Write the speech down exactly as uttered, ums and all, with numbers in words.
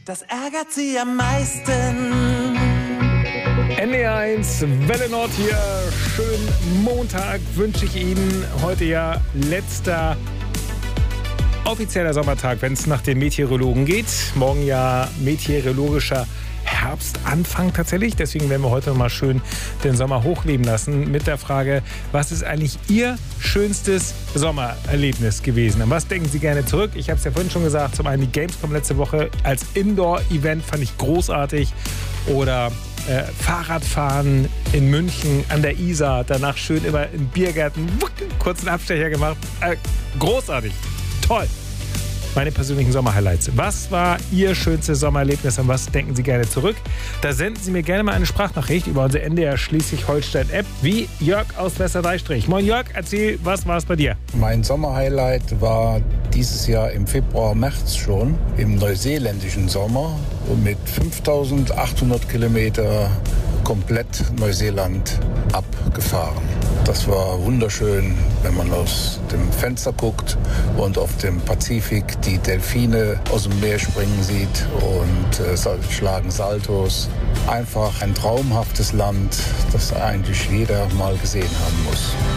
das ärgert sie am meisten. N D R eins, Welle Nord hier. Schönen Montag wünsche ich Ihnen. Heute ja letzter offizieller Sommertag, wenn es nach den Meteorologen geht. Morgen ja meteorologischer Herbstanfang tatsächlich. Deswegen werden wir heute mal schön den Sommer hochleben lassen mit der Frage, was ist eigentlich Ihr schönstes Sommererlebnis gewesen? An was denken Sie gerne zurück? Ich habe es ja vorhin schon gesagt, zum einen die Gamescom letzte Woche als Indoor-Event fand ich großartig. Oder äh, Fahrradfahren in München an der Isar, danach schön immer in Biergärten, wuck, kurzen Abstecher gemacht. Äh, großartig, toll. Meine persönlichen Sommerhighlights. Was war Ihr schönstes Sommererlebnis? An was denken Sie gerne zurück? Da senden Sie mir gerne mal eine Sprachnachricht über unsere N D R Schleswig-Holstein-App, wie Jörg aus Westerdreistrich. Moin Jörg, erzähl, was war es bei dir? Mein Sommerhighlight war dieses Jahr im Februar, März schon, im neuseeländischen Sommer mit fünftausendachthundert Kilometer komplett Neuseeland abgefahren. Das war wunderschön, wenn man aus dem Fenster guckt und auf dem Pazifik die Delfine aus dem Meer springen sieht und äh, schlagen Saltos. Einfach ein traumhaftes Land, das eigentlich jeder mal gesehen haben muss.